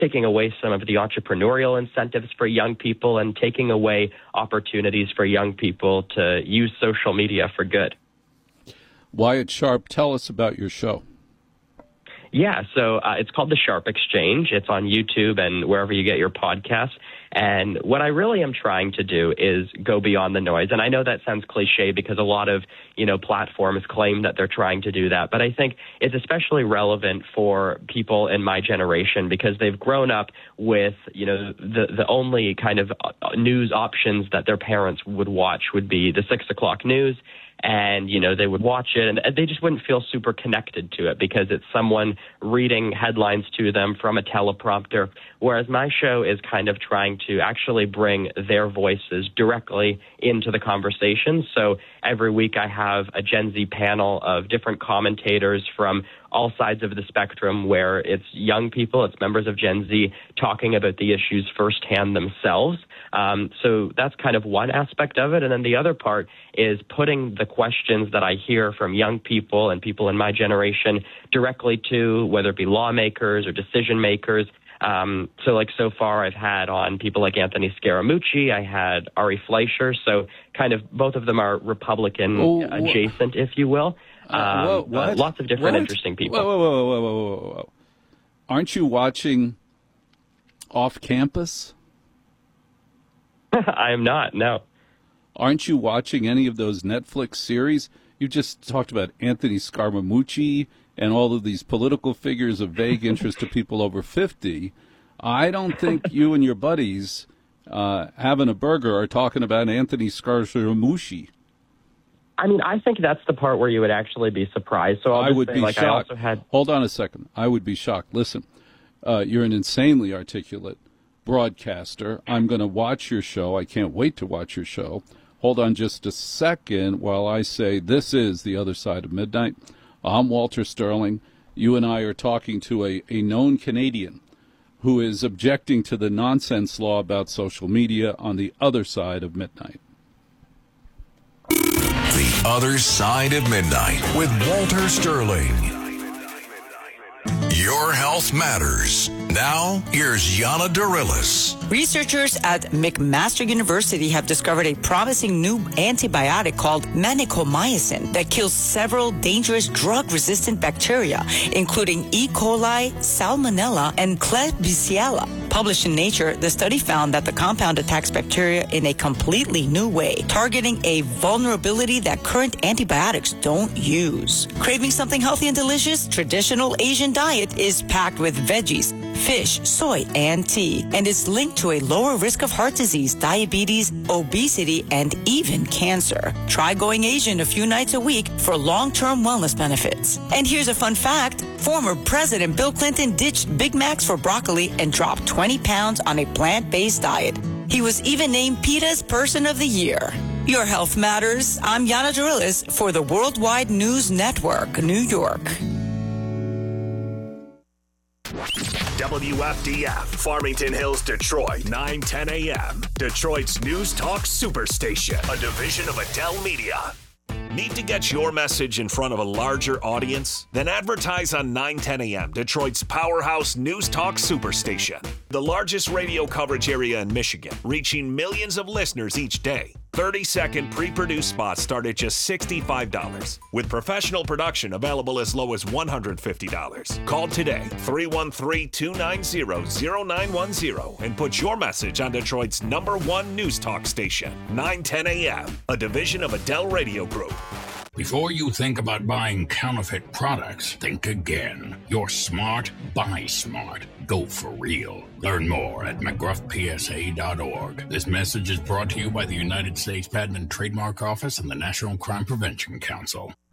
taking away some of the entrepreneurial incentives for young people and taking away opportunities for young people to use social media for good. Wyatt Sharp, tell us about your show. Yeah, so it's called The Sharp Exchange. It's on YouTube and wherever you get your podcasts. And what I really am trying to do is go beyond the noise. And I know that sounds cliche because a lot of, platforms claim that they're trying to do that. But I think it's especially relevant for people in my generation because they've grown up with, the only kind of news options that their parents would watch would be the 6 o'clock news. And, they would watch it and they just wouldn't feel super connected to it because it's someone reading headlines to them from a teleprompter. Whereas my show is kind of trying to actually bring their voices directly into the conversation. So every week I have a Gen Z panel of different commentators from all sides of the spectrum where it's young people, it's members of Gen Z talking about the issues firsthand themselves. So that's kind of one aspect of it. And then the other part is putting the questions that I hear from young people and people in my generation directly to whether it be lawmakers or decision makers. So far I've had on people like Anthony Scaramucci, I had Ari Fleischer. So kind of both of them are Republican adjacent, if you will. Lots of different interesting people. Whoa. Aren't you watching Off Campus? I am not, no. Aren't you watching any of those Netflix series? You just talked about Anthony Scaramucci and all of these political figures of vague interest to people over 50. I don't think you and your buddies having a burger are talking about Anthony Scaramucci. I mean, I think that's the part where you would actually be surprised. So I would be shocked. Hold on a second. I would be shocked. Listen, you're an insanely articulate broadcaster. I'm going to watch your show. I can't wait to watch your show. Hold on just a second while I say this is The Other Side of Midnight. I'm Walter Sterling. You and I are talking to a known Canadian who is objecting to the nonsense law about social media on the other side of midnight. The Other Side of Midnight with Walter Sterling. Your health matters. Now, here's Yana Darilis. Researchers at McMaster University have discovered a promising new antibiotic called vancomycin that kills several dangerous drug-resistant bacteria, including E. coli, Salmonella, and Klebsiella. Published in Nature, the study found that the compound attacks bacteria in a completely new way, targeting a vulnerability that current antibiotics don't use. Craving something healthy and delicious? Traditional Asian diet is packed with veggies, fish, soy, and tea, and is linked to a lower risk of heart disease, diabetes, obesity, and even cancer. Try going Asian a few nights a week for long-term wellness benefits. And here's a fun fact. Former President Bill Clinton ditched Big Macs for broccoli and dropped 20 pounds on a plant-based diet. He was even named PETA's Person of the Year. Your health matters. I'm Yana Darilis for the Worldwide News Network, New York. WFDF, Farmington Hills, Detroit, 9:10 a.m. Detroit's News Talk Superstation, a division of Adele Media. Need to get your message in front of a larger audience? Then advertise on 9:10 a.m., Detroit's powerhouse News Talk Superstation. The largest radio coverage area in Michigan, reaching millions of listeners each day. 30-second pre-produced spots start at just $65, with professional production available as low as $150. Call today, 313-290-0910, and put your message on Detroit's #1 news talk station, 9:10 a.m., a division of Adele Radio Group. Before you think about buying counterfeit products, think again. You're smart, buy smart. Go for real. Learn more at mcgruffpsa.org. This message is brought to you by the United States Patent and Trademark Office and the National Crime Prevention Council.